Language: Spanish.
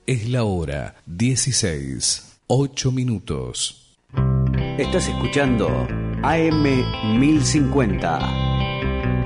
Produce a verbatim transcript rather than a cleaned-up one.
Es la hora dieciséis, ocho minutos. Estás escuchando A M mil cincuenta.